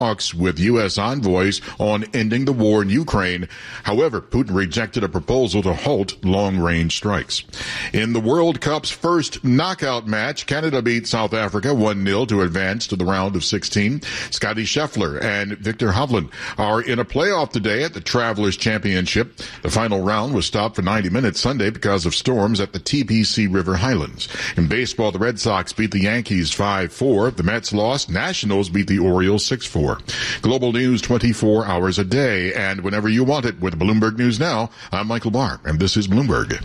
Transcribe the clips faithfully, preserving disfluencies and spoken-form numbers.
talks with U S envoys on ending the war in Ukraine. However, Putin rejected a proposal to halt long-range strikes. In the World Cup's first knockout match, Canada beat South Africa one nil to advance to the round of sixteen. Scotty Scheffler and Victor Hovland are in a playoff today at the Travelers Championship. The final round was stopped for ninety minutes Sunday because of storms at the T P C River Highlands. In baseball, the Red Sox beat the Yankees five four. The Mets lost. Nationals beat the Orioles six four. Global news twenty-four hours a day and whenever you want it with Bloomberg News Now. I'm Michael Barr, and this is Bloomberg.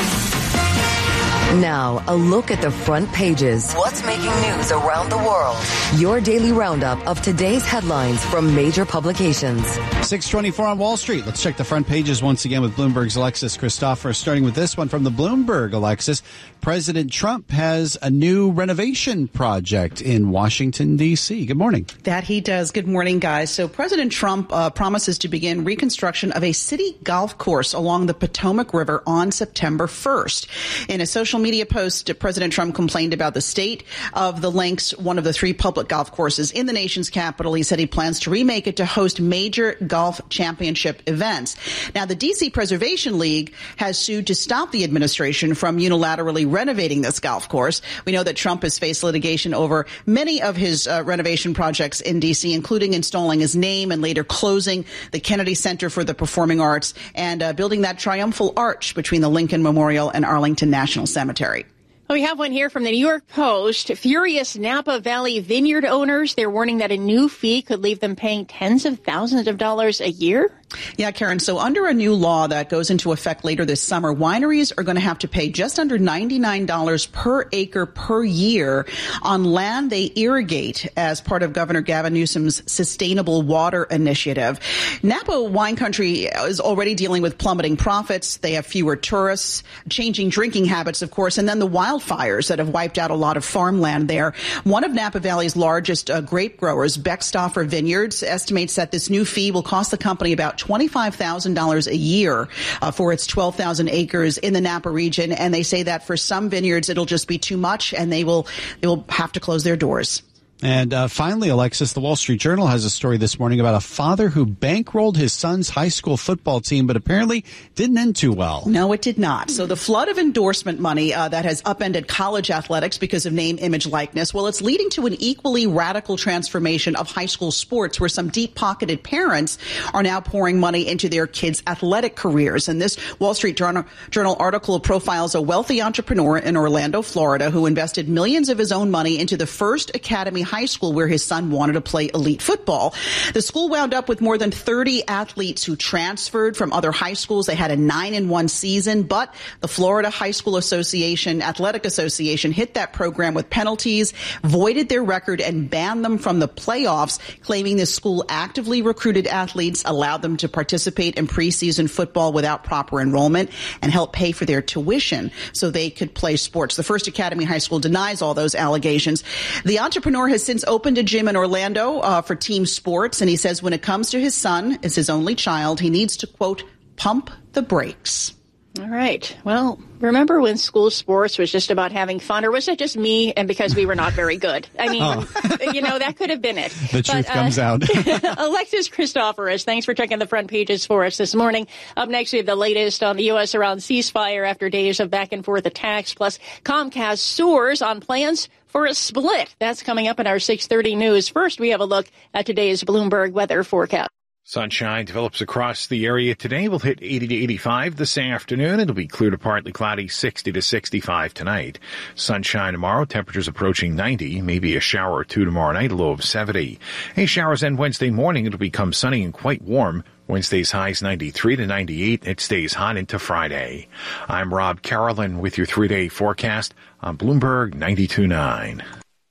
Now, a look at the front pages. What's making news around the world? Your daily roundup of today's headlines from major publications. six twenty-four on Wall Street. Let's check the front pages once again with Bloomberg's Alexis Christopher. Starting with this one from the Bloomberg, Alexis. President Trump has a new renovation project in Washington, D C. Good morning. That he does. Good morning, guys. So President Trump uh, promises to begin reconstruction of a city golf course along the Potomac River on September first. In a social media post, President Trump complained about the state of the links, one of the three public golf courses in the nation's capital. He said he plans to remake it to host major golf championship events. Now, the D C Preservation League has sued to stop the administration from unilaterally renovating this golf course. We know that Trump has faced litigation over many of his uh, renovation projects in D C, including installing his name and later closing the Kennedy Center for the Performing Arts and uh, building that triumphal arch between the Lincoln Memorial and Arlington National Cemetery. Well, we have one here from the New York Post. Furious Napa Valley vineyard owners, they're warning that a new fee could leave them paying tens of thousands of dollars a year. Yeah, Karen. So under a new law that goes into effect later this summer, wineries are going to have to pay just under ninety-nine dollars per acre per year on land they irrigate as part of Governor Gavin Newsom's Sustainable Water Initiative. Napa Wine Country is already dealing with plummeting profits. They have fewer tourists, changing drinking habits, of course, and then the wildfires that have wiped out a lot of farmland there. One of Napa Valley's largest uh, grape growers, Beckstoffer Vineyards, estimates that this new fee will cost the company about twenty-five thousand dollars a year uh, for its twelve thousand acres in the Napa region. And they say that for some vineyards, it'll just be too much and they will, they will have to close their doors. And uh, finally, Alexis, the Wall Street Journal has a story this morning about a father who bankrolled his son's high school football team, but apparently didn't end too well. No, it did not. So the flood of endorsement money uh, that has upended college athletics because of name, image, likeness, well, it's leading to an equally radical transformation of high school sports where some deep-pocketed parents are now pouring money into their kids' athletic careers. And this Wall Street Journal, Journal article profiles a wealthy entrepreneur in Orlando, Florida, who invested millions of his own money into the first academy high school where his son wanted to play elite football. The school wound up with more than thirty athletes who transferred from other high schools. They had a nine and one season, but the Florida High School Association, Athletic Association, hit that program with penalties, voided their record, and banned them from the playoffs, claiming the school actively recruited athletes, allowed them to participate in preseason football without proper enrollment, and helped pay for their tuition so they could play sports. The First Academy High School denies all those allegations. The entrepreneur has since opened a gym in Orlando uh, for team sports, and he says when it comes to his son, as his only child, he needs to, quote, pump the brakes. All right. Well, remember when school sports was just about having fun, or was it just me and because we were not very good? I mean, oh. you know, that could have been it. The truth but, uh, comes out. Alexis Christoforous, thanks for checking the front pages for us this morning. Up next, we have the latest on the U S Iran ceasefire after days of back and forth attacks, plus Comcast soars on plans for a split. That's coming up in our six thirty news. First, we have a look at today's Bloomberg weather forecast. Sunshine develops across the area today. We'll hit eighty to eighty-five this afternoon. It'll be clear to partly cloudy, sixty to sixty-five tonight. Sunshine tomorrow, temperatures approaching ninety, maybe a shower or two tomorrow night, a low of seventy. Hey, showers end Wednesday morning. It'll become sunny and quite warm. Wednesday's highs ninety-three to ninety-eight. It stays hot into Friday. I'm Rob Carolyn with your three-day forecast on Bloomberg ninety-two point nine.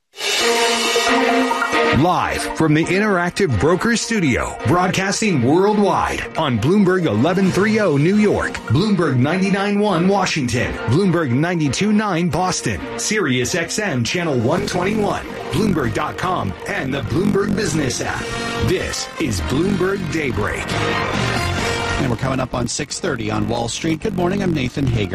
Live from the Interactive Brokers Studio, broadcasting worldwide on Bloomberg eleven thirty New York, Bloomberg ninety-nine point one Washington, Bloomberg ninety-two point nine Boston, Sirius X M Channel one twenty-one, Bloomberg dot com, and the Bloomberg Business app. This is Bloomberg Daybreak. And we're coming up on six thirty on Wall Street. Good morning, I'm Nathan Hager.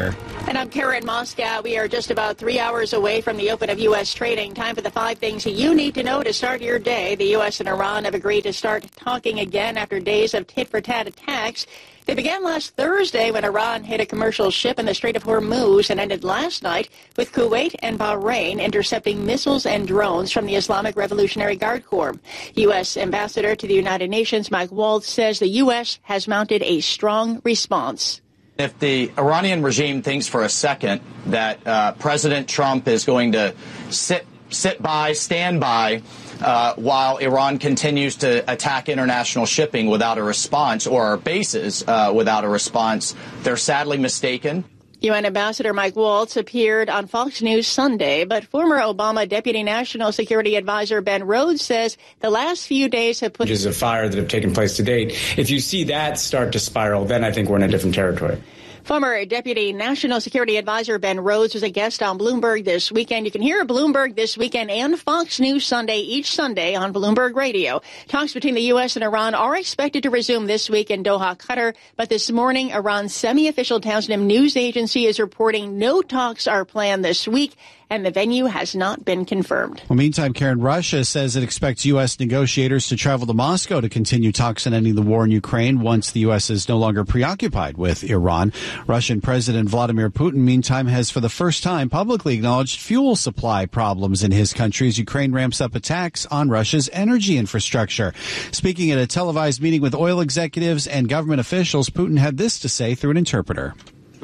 And I'm Karen Moscow. We are just about three hours away from the open of U S trading. Time for the five things you need to know to start your day. The U S and Iran have agreed to start talking again after days of tit-for-tat attacks. They began last Thursday when Iran hit a commercial ship in the Strait of Hormuz and ended last night with Kuwait and Bahrain intercepting missiles and drones from the Islamic Revolutionary Guard Corps. U S Ambassador to the United Nations Mike Waltz says the U S has mounted a strong response. If the Iranian regime thinks for a second that uh, President Trump is going to sit sit by, stand by, uh, while Iran continues to attack international shipping without a response, or our bases uh, without a response, they're sadly mistaken. U N Ambassador Mike Waltz appeared on Fox News Sunday, but former Obama Deputy National Security Advisor Ben Rhodes says the last few days have put... ...of fire that have taken place to date. If you see that start to spiral, then I think we're in a different territory. Former Deputy National Security Advisor Ben Rhodes was a guest on Bloomberg this weekend. You can hear Bloomberg this weekend and Fox News Sunday each Sunday on Bloomberg Radio. Talks between the U S and Iran are expected to resume this week in Doha, Qatar. But this morning, Iran's semi-official Tasnim news agency is reporting no talks are planned this week, and the venue has not been confirmed. Well, meantime, Karen, Russia says it expects U S negotiators to travel to Moscow to continue talks on ending the war in Ukraine once the U S is no longer preoccupied with Iran. Russian President Vladimir Putin, meantime, has for the first time publicly acknowledged fuel supply problems in his country as Ukraine ramps up attacks on Russia's energy infrastructure. Speaking at a televised meeting with oil executives and government officials, Putin had this to say through an interpreter.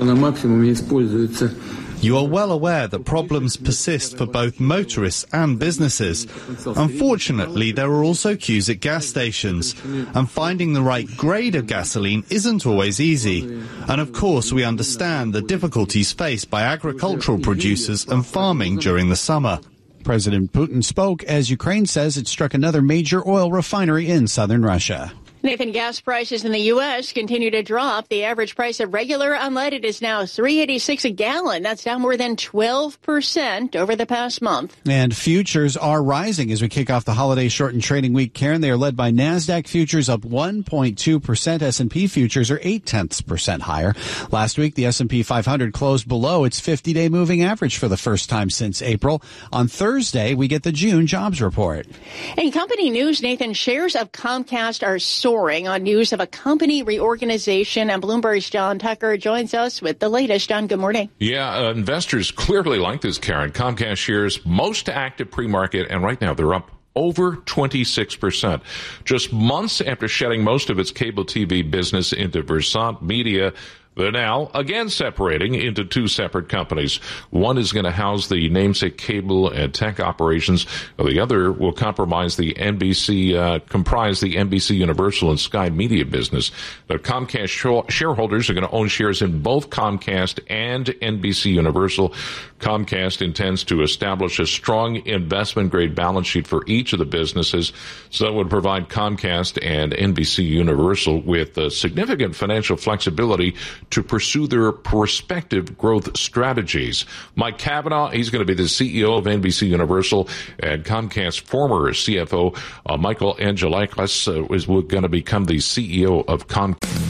You are well aware that problems persist for both motorists and businesses. Unfortunately, there are also queues at gas stations, and finding the right grade of gasoline isn't always easy. And of course, we understand the difficulties faced by agricultural producers and farming during the summer. President Putin spoke as Ukraine says it struck another major oil refinery in southern Russia. Nathan, gas prices in the U S continue to drop. The average price of regular unleaded is now three dollars and eighty-six cents a gallon. That's down more than twelve percent over the past month. And futures are rising as we kick off the holiday shortened trading week. Karen, they are led by NASDAQ futures up one point two percent. S and P futures are eight tenths percent higher. Last week, the S and P five hundred closed below its fifty-day moving average for the first time since April. On Thursday, we get the June jobs report. In company news, Nathan, shares of Comcast are soaring on news of a company reorganization, and Bloomberg's John Tucker joins us with the latest. John, good morning. Yeah, uh, investors clearly like this, Karen. Comcast shares most active pre-market, and right now they're up over twenty-six percent. Just months after shedding most of its cable T V business into Versant Media, they're now again separating into two separate companies. One is going to house the namesake cable and tech operations. The other will compromise the N B C, uh, comprise the N B C Universal and Sky Media business. The Comcast sh- shareholders are going to own shares in both Comcast and N B C Universal. Comcast intends to establish a strong investment-grade balance sheet for each of the businesses, so that would provide Comcast and N B C Universal with uh, significant financial flexibility to pursue their prospective growth strategies. Mike Cavanaugh, he's going to be the C E O of N B C Universal, and Comcast former C F O uh, Michael Angelakis uh, is going to become the C E O of Comcast.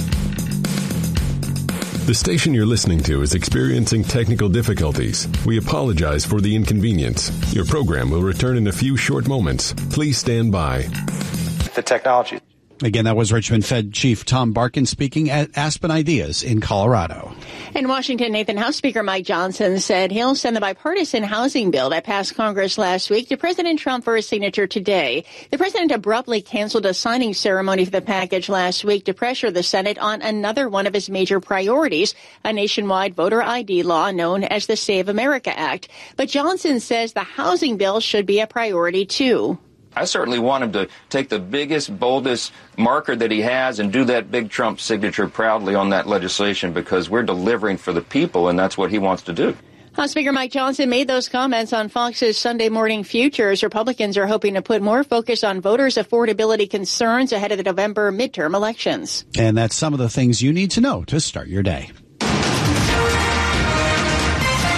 The station you're listening to is experiencing technical difficulties. We apologize for the inconvenience. Your program will return in a few short moments. Please stand by. The technology. Again, that was Richmond Fed Chief Tom Barkin speaking at Aspen Ideas in Colorado. In Washington, Nathan, House Speaker Mike Johnson said he'll send the bipartisan housing bill that passed Congress last week to President Trump for his signature today. The president abruptly canceled a signing ceremony for the package last week to pressure the Senate on another one of his major priorities, a nationwide voter I D law known as the Save America Act. But Johnson says the housing bill should be a priority, too. I certainly want him to take the biggest, boldest marker that he has and do that big Trump signature proudly on that legislation, because we're delivering for the people, and that's what he wants to do. House Speaker Mike Johnson made those comments on Fox's Sunday Morning Futures. Republicans are hoping to put more focus on voters' affordability concerns ahead of the November midterm elections. And that's some of the things you need to know to start your day.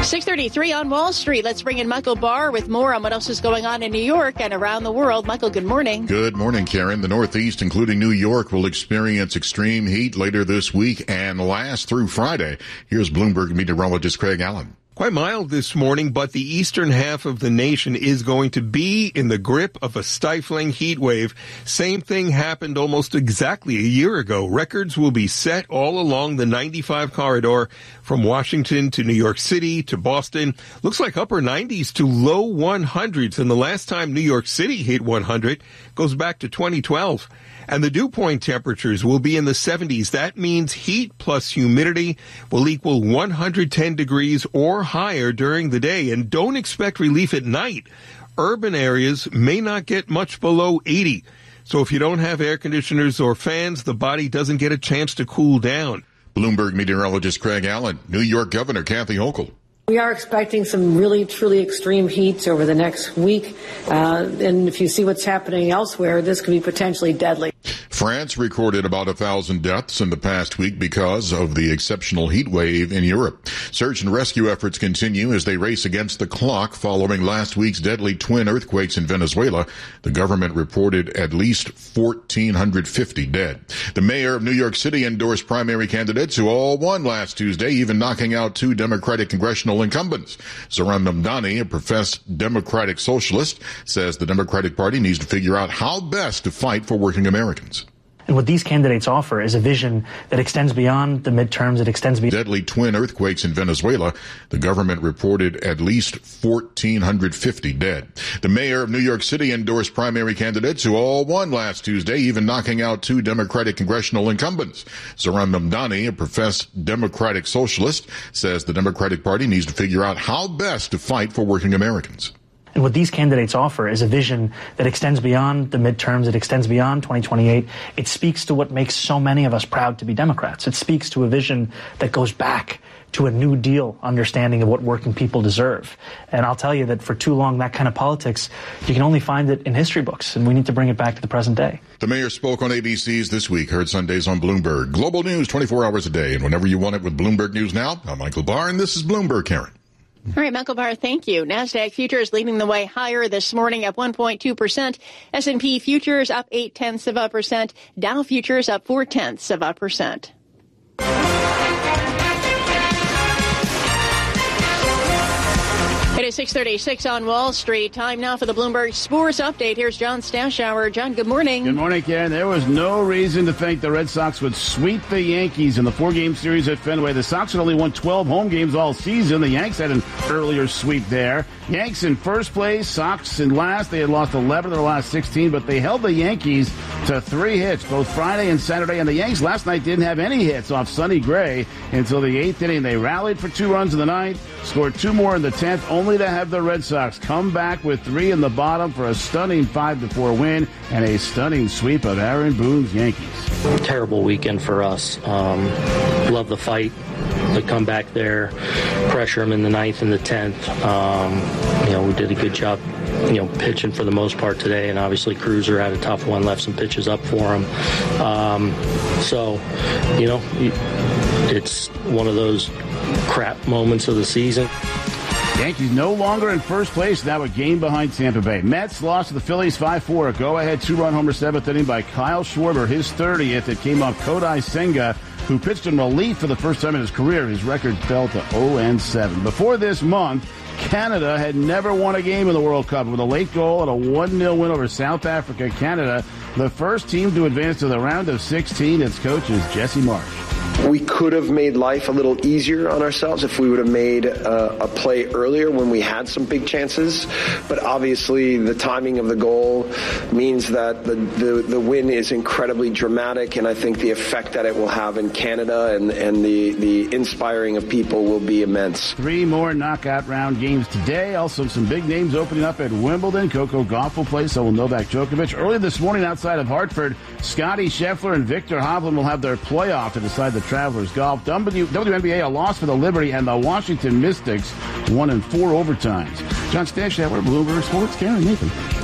six thirty-three on Wall Street. Let's bring in Michael Barr with more on what else is going on in New York and around the world. Michael, good morning. Good morning, Karen. The Northeast, including New York, will experience extreme heat later this week and last through Friday. Here's Bloomberg meteorologist Craig Allen. Quite mild this morning, but the eastern half of the nation is going to be in the grip of a stifling heat wave. Same thing happened almost exactly a year ago. Records will be set all along the ninety-five corridor from Washington to New York City to Boston. Looks like upper nineties to low hundreds. And the last time New York City hit one hundred goes back to twenty twelve. And the dew point temperatures will be in the seventies. That means heat plus humidity will equal one hundred ten degrees or higher during the day. And don't expect relief at night. Urban areas may not get much below eighty. So if you don't have air conditioners or fans, the body doesn't get a chance to cool down. Bloomberg meteorologist Craig Allen. New York Governor Kathy Hochul. We are expecting some really, truly extreme heats over the next week. Uh, and if you see what's happening elsewhere, this could be potentially deadly. France recorded about a thousand deaths in the past week because of the exceptional heat wave in Europe. Search and rescue efforts continue as they race against the clock following last week's deadly twin earthquakes in Venezuela. The government reported at least one thousand four hundred fifty dead. The mayor of New York City endorsed primary candidates who all won last Tuesday, even knocking out two Democratic congressional incumbents. Zohran Mamdani, a professed Democratic socialist, says the Democratic Party needs to figure out how best to fight for working Americans. And what these candidates offer is a vision that extends beyond the midterms. It extends beyond deadly twin earthquakes in Venezuela. The government reported at least one thousand four hundred fifty dead. The mayor of New York City endorsed primary candidates who all won last Tuesday, even knocking out two Democratic congressional incumbents. Zohran Mamdani, a professed Democratic socialist, says the Democratic Party needs to figure out how best to fight for working Americans. And what these candidates offer is a vision that extends beyond the midterms. It extends beyond twenty twenty-eight. It speaks to what makes so many of us proud to be Democrats. It speaks to a vision that goes back to a New Deal understanding of what working people deserve. And I'll tell you that for too long, that kind of politics, you can only find it in history books, and we need to bring it back to the present day. The mayor spoke on A B C's This Week, heard Sundays on Bloomberg. Global news twenty-four hours a day, and whenever you want it with Bloomberg News Now, I'm Michael Barr, and this is Bloomberg, Karen. All right, Michael Barr, thank you. NASDAQ futures leading the way higher this morning up one point two percent. S and P futures up eight tenths of a percent. Dow futures up four tenths of a percent. It is six thirty-six on Wall Street. Time now for the Bloomberg Sports Update. Here's John Stashower. John, good morning. Good morning, Karen. There was no reason to think the Red Sox would sweep the Yankees in the four-game series at Fenway. The Sox had only won twelve home games all season. The Yanks had an earlier sweep there. Yanks in first place, Sox in last. They had lost eleven of their last sixteen, but they held the Yankees to three hits both Friday and Saturday. And the Yanks last night didn't have any hits off Sonny Gray until the eighth inning. They rallied for two runs in the ninth, scored two more in the tenth, only to have the Red Sox come back with three in the bottom for a stunning five to four win and a stunning sweep of Aaron Boone's Yankees. Terrible weekend for us. Um, love the fight, the comeback there, pressure them in the ninth and the tenth. Um, you know, we did a good job, you know, pitching for the most part today, and obviously Cruiser had a tough one, left some pitches up for him. Um, so, you know, it's one of those crap moments of the season. Yankees no longer in first place, now a game behind Tampa Bay. Mets lost to the Phillies five four. A go-ahead two-run homer seventh inning by Kyle Schwarber, his thirtieth. It came off Kodai Senga, who pitched in relief for the first time in his career. His record fell to oh and seven. Before this month, Canada had never won a game in the World Cup with a late goal and a one nil win over South Africa. Canada, the first team to advance to the round of sixteen. Its coach is Jesse Marsh. We could have made life a little easier on ourselves if we would have made uh, a play earlier when we had some big chances. But obviously the timing of the goal means that the, the, the win is incredibly dramatic, and I think the effect that it will have in Canada and, and the, the inspiring of people will be immense. Three more knockout round games today. Also some big names opening up at Wimbledon. Coco Gauff will play, so will Novak Djokovic. Early this morning outside of Hartford, Scotty Scheffler and Victor Hovland will have their playoff to decide the Travelers Golf. W N B A, a loss for the Liberty, and the Washington Mystics won in four overtimes. John Stashower, Bloomberg Sports, Karen Nathan.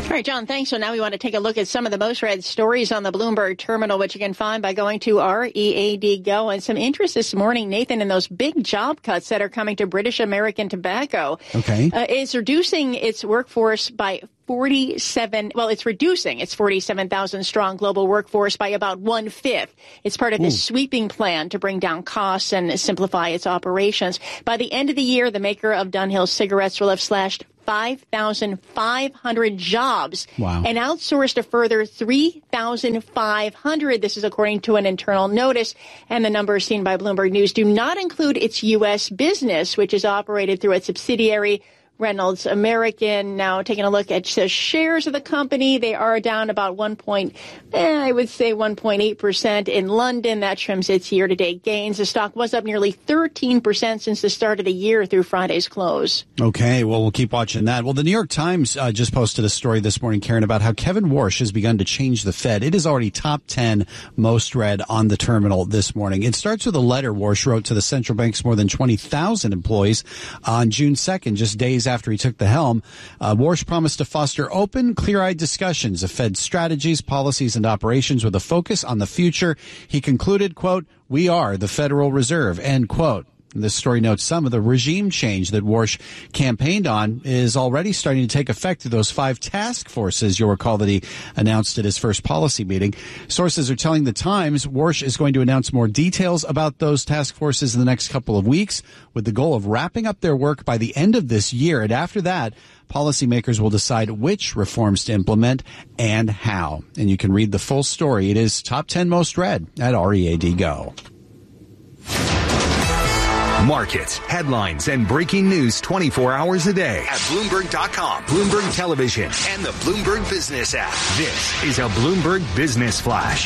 All right, John, thanks. So now we want to take a look at some of the most read stories on the Bloomberg terminal, which you can find by going to R E A D Go. And some interest this morning, Nathan, in those big job cuts that are coming to British American Tobacco. Okay. Uh, it's reducing its workforce by forty-seven, well, it's reducing its forty-seven thousand strong global workforce by about one-fifth. It's part of this sweeping plan to bring down costs and simplify its operations. By the end of the year, the maker of Dunhill cigarettes will have slashed five thousand five hundred jobs wow. and outsourced a further three thousand five hundred. This is according to an internal notice. And the numbers seen by Bloomberg News do not include its U S business, which is operated through its subsidiary Reynolds American. Now, taking a look at the shares of the company, they are down about one point, eh, I would say one point eight percent in London. That trims its year-to-date gains. The stock was up nearly thirteen percent since the start of the year through Friday's close. Okay, well, we'll keep watching that. Well, the New York Times uh, just posted a story this morning, Karen, about how Kevin Warsh has begun to change the Fed. It is already top ten most read on the terminal this morning. It starts with a letter Warsh wrote to the central bank's more than twenty thousand employees on June second, just days after he took the helm. Uh, Warsh promised to foster open, clear-eyed discussions of Fed strategies, policies, and operations with a focus on the future. He concluded, quote, "We are the Federal Reserve," end quote. This story notes some of the regime change that Warsh campaigned on is already starting to take effect through those five task forces. You'll recall that he announced at his first policy meeting. Sources are telling the Times Warsh is going to announce more details about those task forces in the next couple of weeks with the goal of wrapping up their work by the end of this year. And after that, policymakers will decide which reforms to implement and how. And you can read the full story. It is top ten most read at R E A D Go. Markets, headlines, and breaking news twenty-four hours a day at Bloomberg dot com, Bloomberg Television, and the Bloomberg Business app. This is a Bloomberg Business Flash.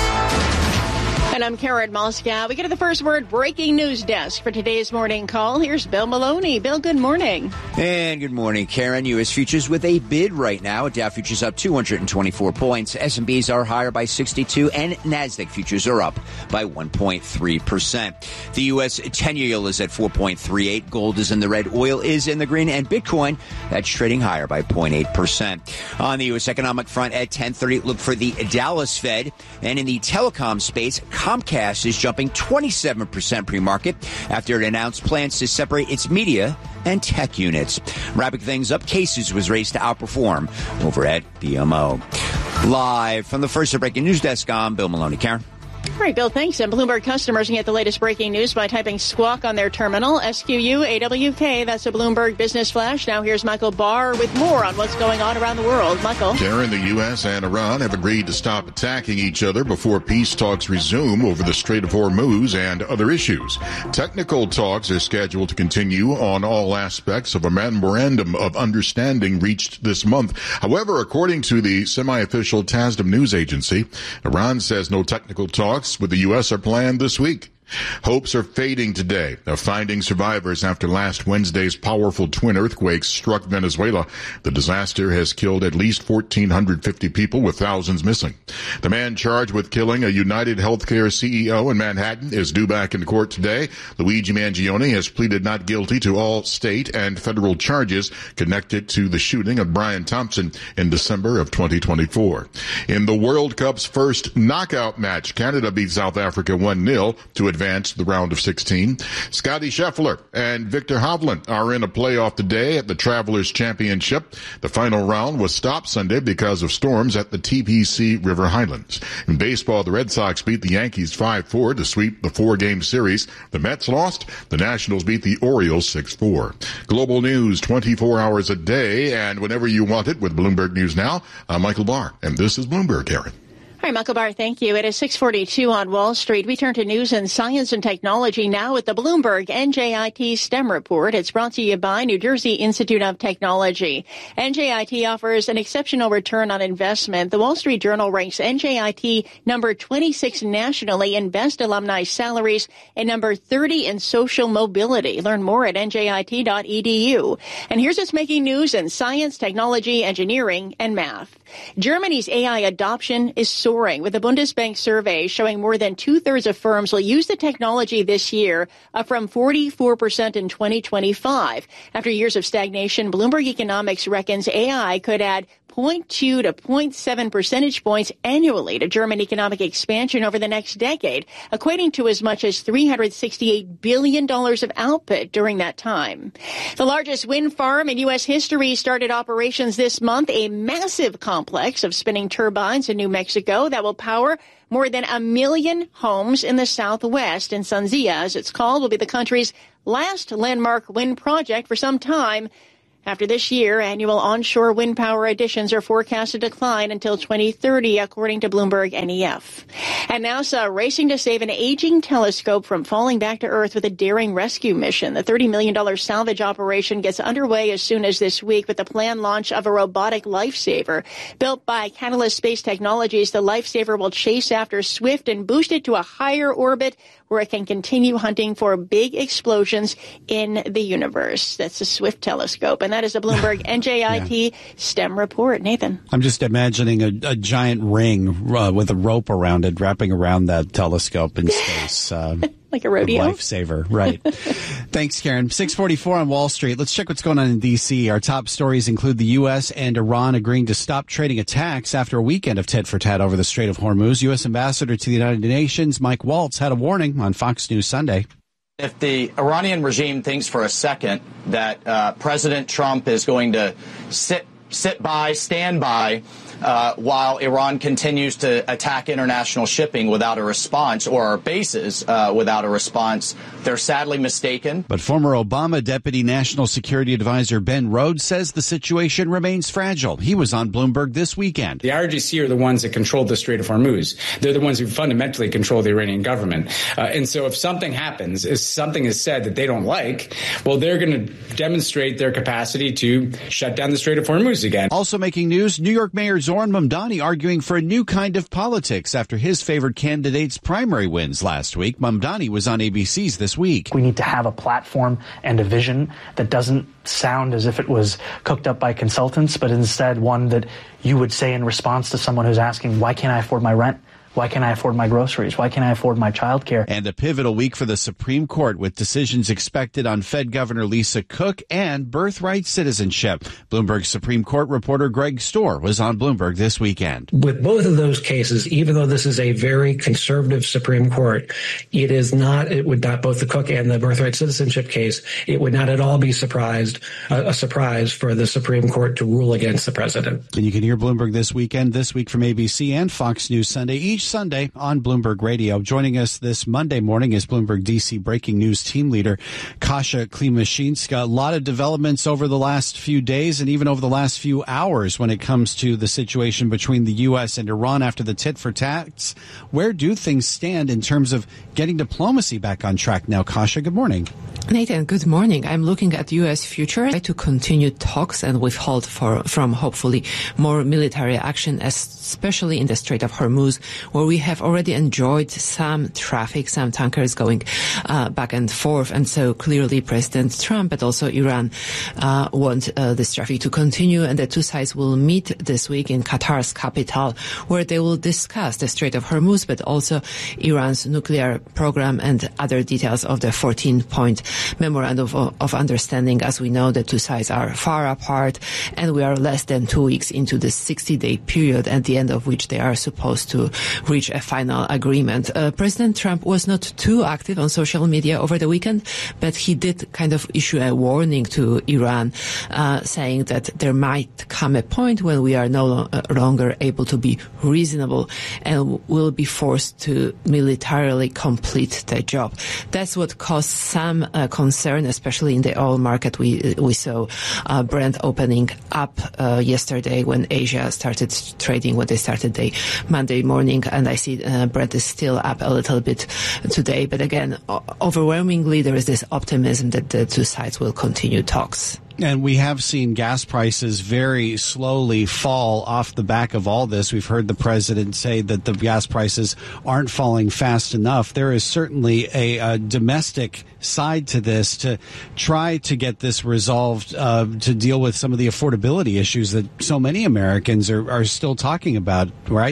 And I'm Karen Moscow. We get to the first word breaking news desk for today's morning call. Here's Bill Maloney. Bill, good morning. And good morning, Karen. U S futures with a bid right now. Dow futures up two hundred twenty-four points. S and B's are higher by sixty-two, and NASDAQ futures are up by one point three percent. The U S ten-year yield is at four point three eight. Gold is in the red. Oil is in the green. And Bitcoin, that's trading higher by zero point eight percent. On the U S economic front at ten thirty, look for the Dallas Fed. And in the telecom space, Comcast is jumping twenty-seven percent pre-market after it announced plans to separate its media and tech units. Wrapping things up, Cases was raised to outperform over at B M O. Live from the first breaking news desk, I'm Bill Maloney. Karen. All right, Bill, thanks. And Bloomberg customers can get the latest breaking news by typing squawk on their terminal, S Q U A W K. That's a Bloomberg Business Flash. Now here's Michael Barr with more on what's going on around the world. Michael. Karen, the U S and Iran have agreed to stop attacking each other before peace talks resume over the Strait of Hormuz and other issues. Technical talks are scheduled to continue on all aspects of a memorandum of understanding reached this month. However, according to the semi-official Tasnim news agency, Iran says no technical talks with the U S are planned this week. Hopes are fading today of finding survivors after last Wednesday's powerful twin earthquakes struck Venezuela. The disaster has killed at least one thousand four hundred fifty people, with thousands missing. The man charged with killing a United Healthcare C E O in Manhattan is due back in court today. Luigi Mangione has pleaded not guilty to all state and federal charges connected to the shooting of Brian Thompson in December of twenty twenty-four. In the World Cup's first knockout match, Canada beat South Africa one nil to advance to the round of sixteen. Scotty Scheffler and Victor Hovland are in a playoff today at the Travelers Championship. The final round was stopped Sunday because of storms at the T P C River Highlands. In baseball, the Red Sox beat the Yankees five four to sweep the four-game series. The Mets lost. The Nationals beat the Orioles six four. Global news twenty-four hours a day and whenever you want it with Bloomberg News Now. I'm Michael Barr, and this is Bloomberg, Karen. All right, Michael Barr, thank you. It is six forty-two on Wall Street. We turn to news and science and technology now with the Bloomberg N J I T STEM report. It's brought to you by New Jersey Institute of Technology. N J I T offers an exceptional return on investment. The Wall Street Journal ranks N J I T number twenty-six nationally in best alumni salaries and number thirty in social mobility. Learn more at N J I T dot E D U. And here's what's making news in science, technology, engineering, and math. Germany's A I adoption is soaring, with a Bundesbank survey showing more than two-thirds of firms will use the technology this year, up from forty-four percent in twenty twenty-five. After years of stagnation, Bloomberg Economics reckons A I could add zero zero point two to zero point seven percentage points annually to German economic expansion over the next decade, equating to as much as three hundred sixty-eight billion dollars of output during that time. The largest wind farm in U S history started operations this month, a massive complex of spinning turbines in New Mexico that will power more than a million homes in the Southwest. And SunZia, as it's called, will be the country's last landmark wind project for some time. After this year, annual onshore wind power additions are forecast to decline until twenty thirty, according to Bloomberg N E F. And NASA racing to save an aging telescope from falling back to Earth with a daring rescue mission. The thirty million dollars salvage operation gets underway as soon as this week with the planned launch of a robotic lifesaver. Built by Catalyst Space Technologies, the lifesaver will chase after Swift and boost it to a higher orbit where it can continue hunting for big explosions in the universe. That's the Swift telescope. And that is a Bloomberg N J I T yeah. STEM report. Nathan. I'm just imagining a, a giant ring uh, with a rope around it, wrapping around that telescope in space. Uh, like a rodeo? Lifesaver, right. Thanks, Karen. six forty-four on Wall Street. Let's check what's going on in D C. Our top stories include the U S and Iran agreeing to stop trading attacks after a weekend of tit-for-tat over the Strait of Hormuz. U S Ambassador to the United Nations, Mike Waltz, had a warning on Fox News Sunday. If the Iranian regime thinks for a second that uh, President Trump is going to sit sit by, stand by, uh, while Iran continues to attack international shipping without a response, or our bases uh, without a response, they're sadly mistaken. But former Obama Deputy National Security Advisor Ben Rhodes says the situation remains fragile. He was on Bloomberg this weekend. The I R G C are the ones that control the Strait of Hormuz. They're the ones who fundamentally control the Iranian government. Uh, and so if something happens, if something is said that they don't like, well, they're going to demonstrate their capacity to shut down the Strait of Hormuz again. Also making news, New York Mayor Zoran Mamdani arguing for a new kind of politics after his favored candidate's primary wins last week. Mamdani was on A B C's This Week. We need to have a platform and a vision that doesn't sound as if it was cooked up by consultants, but instead one that you would say in response to someone who's asking, why can't I afford my rent? Why can't I afford my groceries? Why can't I afford my childcare? And a pivotal week for the Supreme Court with decisions expected on Fed Governor Lisa Cook and birthright citizenship. Bloomberg Supreme Court reporter Greg Storr was on Bloomberg this weekend. With both of those cases, even though this is a very conservative Supreme Court, it is not, it would not, both the Cook and the birthright citizenship case, it would not at all be surprised, uh, a surprise for the Supreme Court to rule against the president. And you can hear Bloomberg This Weekend, this week from A B C and Fox News Sunday, each Sunday on Bloomberg Radio. Joining us this Monday morning is Bloomberg D C breaking news team leader Kasia Klimashinska. A lot of developments over the last few days and even over the last few hours when it comes to the situation between the U S and Iran after the tit-for-tats. Where do things stand in terms of getting diplomacy back on track now? Kasia, good morning. Nathan, good morning. I'm looking at U S futures to continue talks and withhold for, from hopefully more military action, especially in the Strait of Hormuz, where we have already enjoyed some traffic, some tankers going uh, back and forth. And so clearly President Trump, but also Iran, uh, want uh, this traffic to continue. And the two sides will meet this week in Qatar's capital, where they will discuss the Strait of Hormuz, but also Iran's nuclear program and other details of the fourteen-point memorandum of, of understanding. As we know, the two sides are far apart, and we are less than two weeks into the sixty-day period, at the end of which they are supposed to reach a final agreement. Uh, President Trump was not too active on social media over the weekend, but he did kind of issue a warning to Iran, uh, saying that there might come a point when we are no lo- longer able to be reasonable and will be forced to militarily complete the job. That's what caused some uh, concern, especially in the oil market. We we saw uh, Brent opening up uh, yesterday when Asia started trading, when they started the Monday morning, and I see uh, Brent is still up a little bit today. But again, o- overwhelmingly, there is this optimism that the two sides will continue talks. And we have seen gas prices very slowly fall off the back of all this. We've heard the president say that the gas prices aren't falling fast enough. There is certainly a, a domestic side to this to try to get this resolved, uh, to deal with some of the affordability issues that so many Americans are, are still talking about, right?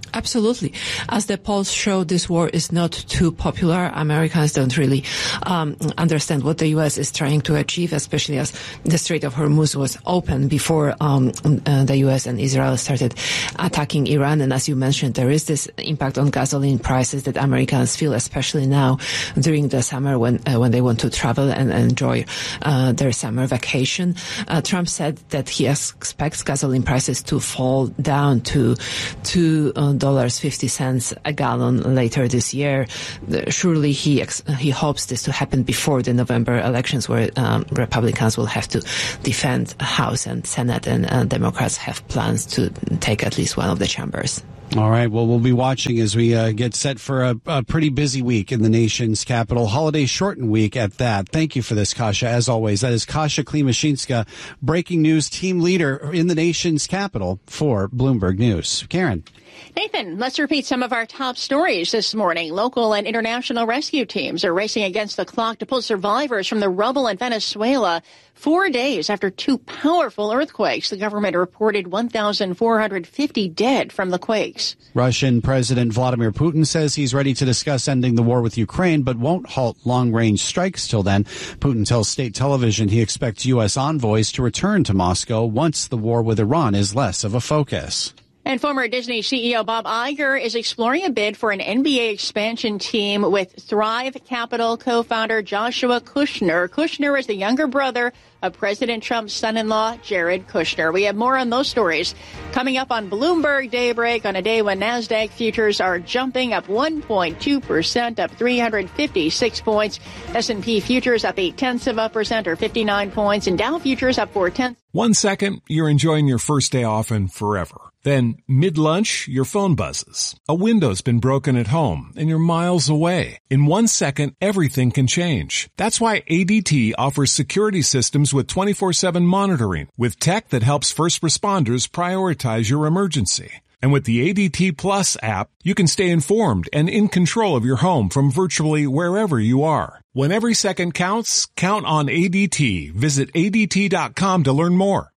Absolutely. As the polls show, this war is not too popular. Americans don't really um, understand what the U S is trying to achieve, especially as the Strait of Hormuz was open before um, uh, the U S and Israel started attacking Iran. And as you mentioned, there is this impact on gasoline prices that Americans feel, especially now during the summer when uh, when they want to travel and enjoy uh, their summer vacation. Uh, Trump said that he expects gasoline prices to fall down to two uh, dollars fifty cents a gallon later this year. Surely he ex- he hopes this to happen before the November elections, where um, Republicans will have to defend House and Senate, and uh, Democrats have plans to take at least one of the chambers. All right. Well, we'll be watching as we uh, get set for a, a pretty busy week in the nation's capital. Holiday shortened week at that. Thank you for this, Kasia. As always, that is Kasia Klimashinska, breaking news team leader in the nation's capital for Bloomberg News. Karen. Nathan, let's repeat some of our top stories this morning. Local and international rescue teams are racing against the clock to pull survivors from the rubble in Venezuela. Four days after two powerful earthquakes, the government reported one thousand four hundred fifty dead from the quakes. Russian President Vladimir Putin says he's ready to discuss ending the war with Ukraine, but won't halt long-range strikes till then. Putin tells state television he expects U S envoys to return to Moscow once the war with Iran is less of a focus. And former Disney C E O Bob Iger is exploring a bid for an N B A expansion team with Thrive Capital co-founder Joshua Kushner. Kushner is the younger brother of President Trump's son-in-law, Jared Kushner. We have more on those stories coming up on Bloomberg Daybreak on a day when NASDAQ futures are jumping up one point two percent, up three hundred fifty-six points. S and P futures up eight tenths of a percent, or fifty-nine points, and Dow futures up four tenths. One second, you're enjoying your first day off and forever. Then, mid-lunch, your phone buzzes. A window's been broken at home, and you're miles away. In one second, everything can change. That's why A D T offers security systems with twenty-four seven monitoring, with tech that helps first responders prioritize your emergency. And with the A D T Plus app, you can stay informed and in control of your home from virtually wherever you are. When every second counts, count on A D T. Visit A D T dot com to learn more.